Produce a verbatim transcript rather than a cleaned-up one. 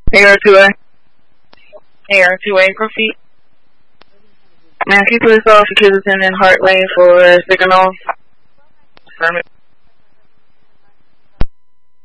A R two A. A R two A, proceed. Man, keep this off for kids attending Heart Lane for signal. Affirmative.